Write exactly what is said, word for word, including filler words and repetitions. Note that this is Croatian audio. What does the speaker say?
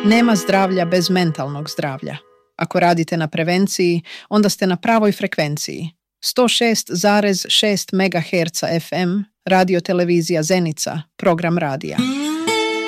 Nema zdravlja bez mentalnog zdravlja. Ako radite na prevenciji, onda ste na pravoj frekvenciji. sto šest zarez šest megaherca F M, radio televizija Zenica, program radija.